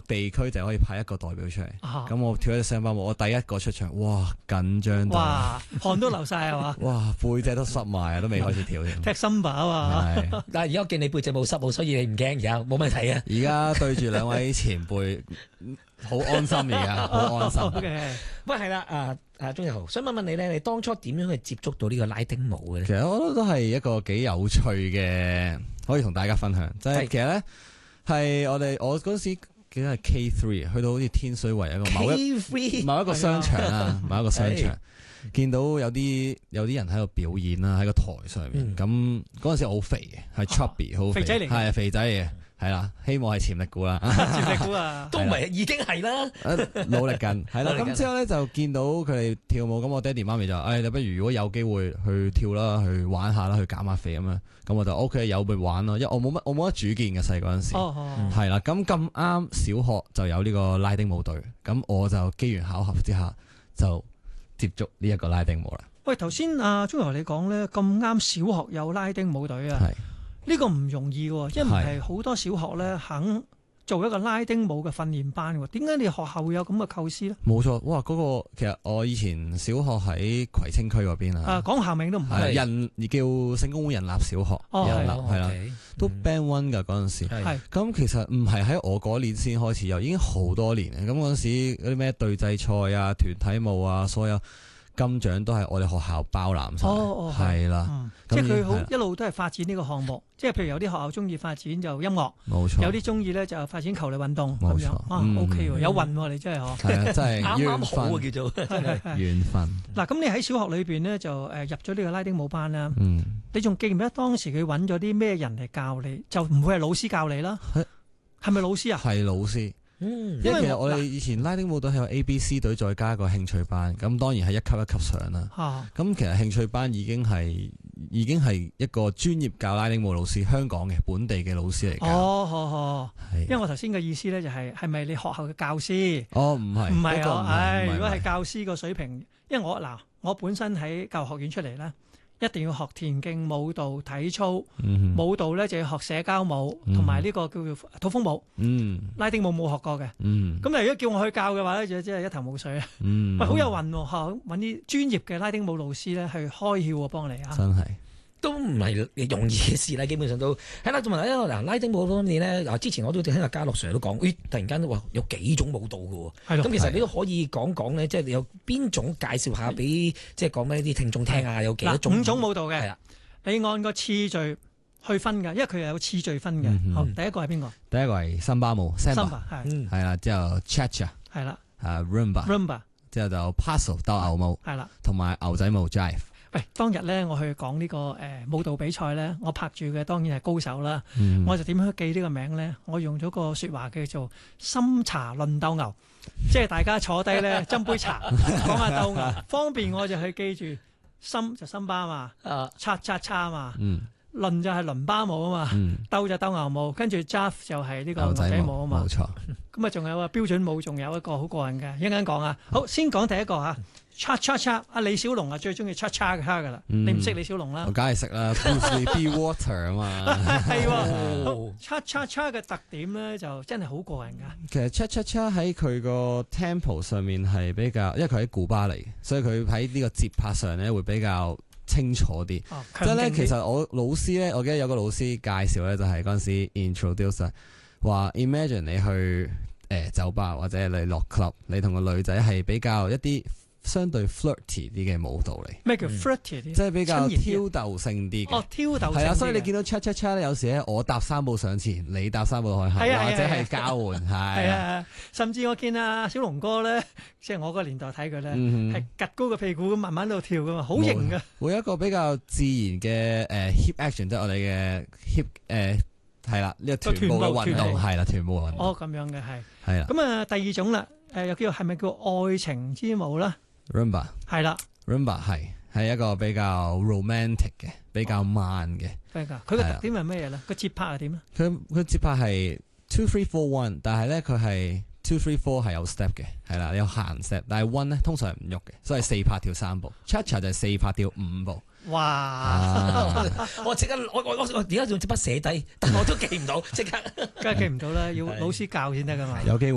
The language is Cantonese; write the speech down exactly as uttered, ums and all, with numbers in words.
地區就可以派一個代表出嚟。咁、 啊、 我跳咗三巴舞，我第一個出場，哇緊張到， 哇汗都流晒係嘛？ 哇背脊都濕埋啊，都未開始跳添。 踢森巴啊嘛。 係但係而家我見你背脊冇濕冇，所以你唔驚，而家冇問題啊。 而家對住兩位前輩，好安心而家，好安心。 Okay. 喂，係啦，啊啊鍾逸豪，想問問你咧，你當初點樣去接觸到呢個拉丁舞嘅咧？ 其實我覺得都係一個幾有趣嘅，可以同大家分享。即係係其實咧，係我哋我嗰時記得係 K three 去到好似天水圍一個某一 K three 某一個商場啊，某一個商場，見到有啲有啲人喺度表演啦，喺個台上面。咁嗰陣時我好肥嘅，係 chubby 好肥仔嚟嘅係肥仔嚟嘅。係啦，希望係潛力股啦， 潛力股啊， 都唔係已經係啦， 努力緊，係啦。 努力緊咁之後咧就見到佢哋跳舞，咁我爹哋媽咪就，誒，你不如如果有機會去跳啦，去玩下啦，去減下肥咁樣。咁我就 O K 有咪玩咯，因為我冇乜我冇乜主見嘅細嗰陣時， 哦哦， 係啦。咁咁啱小學就有呢個拉丁舞隊，咁我就機緣巧合之下就接觸呢一個拉丁舞啦。 喂，頭先阿鍾逸豪你講咧，咁啱小學有拉丁舞隊啊。 係。 呢個唔容易喎，因為唔係好多小學咧肯做一個拉丁舞嘅訓練班喎。點解你學校會有咁嘅構思咧？ 冇錯，哇！嗰、那個其實我以前小學喺葵青區嗰邊啊， 啊講校名都唔係人叫聖公會人立小學， 哦人立係係啦， 嗯都 Band One 㗎嗰陣時。 係咁其實唔係喺我嗰年先開始有，已經好多年啦。咁嗰陣時嗰啲咩隊際賽啊、團體舞啊，所有金獎都係我哋學校包攬晒。 哦哦係啦。 嗯咁即係佢好係啦一路都係發展呢個項目，即係譬如有啲學校中意發展就音樂， 冇錯， 有啲中意咧就發展球類運動冇錯咁樣。啊嗯 ，OK 喎，有運喎，你真係嗬。 係啊，真係啱緣啱好啊， 分， 叫做真係。 緣分。 嗱，咁你喺小學裏邊咧就誒入咗呢個拉丁舞班啦。 嗯， 你仲記唔記得當時佢揾咗啲咩人嚟教你？就唔會係老師教你啦。 係係咪老師啊？ 係老師。 嗯， 因為其實我哋嗱以前拉丁舞隊係有 A B C 隊再加一個興趣班，咁當然係一級一級上啦。 啊， 咁其實興趣班已經係已經係一個專業教拉丁舞老師，香港嘅本地嘅老師嚟教。 哦，好好。 係因為我頭先嘅意思咧就係係咪你學校嘅教師？ 哦，唔係， 唔係嗰個啊，唉， 唔係如果係唔係教師個水平，因為我嗱我本身喺教育學院出嚟咧，一定要學田徑、舞蹈、體操。 嗯哼舞蹈咧就要學社交舞， 嗯同埋呢個叫做土風舞。 嗯拉丁舞冇學過嘅。 嗯咁你如果叫我去教嘅話咧，就真係一頭霧水啊！ 嗯， 喂，好有運喎，學校揾啲專業嘅拉丁舞老師咧去開竅喎，幫你啊！ 真係都唔係容易嘅事啦，基本上都係啦。仲埋咧嗱，拉丁舞方面咧，嗱之前我都聽阿嘉樂 Sir 都講，咦，突然間都話有幾種舞蹈嘅喎。 係咯咁其實你都可以講講咧，即係你有邊種介紹下俾即係講俾啲聽眾聽啊？有幾多種？ 嗱，五種舞蹈嘅， 係啊， 你按個次序去分㗎，因為佢係有次序分嘅。 嗯哼好，第一個係邊個第一個係森巴舞 Samba， ？Samba 係嗯， 係啦，之後 Cha-cha 係啦啊 Rumba， ，Rumba 之後就 Paso 鬥牛舞， 係啦。 同埋牛仔舞 Jive。 喂，當日咧我去講呢個誒舞蹈比賽咧，我拍住嘅當然係高手啦。 嗯我就點樣記呢個名咧？我用咗個説話叫做深茶論鬥牛，即係大家坐低咧斟杯茶，講下鬥牛，方便我就去記住。森就森巴嘛， 啊， 叉叉叉嘛， 嗯倫就係倫巴舞啊嘛， 嗯， 鬥就鬥牛舞，跟住 Jive 就係呢個牛仔牛仔舞啊嘛舞冇。錯。 咁啊，仲有啊標準舞，仲有一個好過癮嘅，一陣間講啊。好，先講第一個嚇，cha cha cha。阿李小龍啊，最中意 cha cha 嘅噶啦， 嗯你唔識李小龍啦我？梗係識啦 Bruce Lee Be Water 啊嘛。 係喎哦 ，cha cha cha 嘅特點咧就真係好過癮噶。 其實 Cha Cha Cha 喺佢個 tempo 上面係比較，因為佢喺古巴嚟，所以佢喺呢個節拍上咧會比較清楚啲。 哦， 即係咧， 強勁啲其實我老師咧，我記得有個老師介紹咧，就係嗰陣時 introduce 話 imagine 你去誒、呃、酒吧或者你落 club，你同個女仔係比較一啲相對 flirty 啲嘅舞蹈嚟， 咩叫 flirty 啲？ 即係比較親熱啲挑逗性啲嘅。 哦，挑逗係啊，所以你到見到 cha cha cha 咧，有時咧我搭三步上前，你搭三步落去後， 係啊係啊或者係交換，係啊， 係啊，甚至我見阿小龍哥咧，即係我個年代睇佢咧， 嗯係趌高個屁股咁慢慢喺度跳噶嘛，好型噶。 會有一個比較自然嘅誒 hip action，即係我哋嘅 hip 誒係啦，呢個臀部嘅運動臀部係啦，臀部嘅運動哦，咁樣嘅係。 係啦咁啊，第二種啦，誒又叫係咪叫愛情之舞啦？ ，rumba 係啦， rumba 係係一個比較 romantic 嘅，比較慢嘅。 係㗎。佢個特點係咩嘢咧？個節拍係點咧？ 佢佢節拍係 two three four one，但係咧佢係 two three four 係有 step 嘅，係啦，有行 step，但係 one 咧通常係唔喐嘅，所以四拍跳三步。cha cha 就係四拍跳五步。 哇！ 啊我即刻我我我我而家仲即刻寫低，但我都記唔到，即刻。 梗係記唔到啦，要老師教先得噶嘛。 有機會。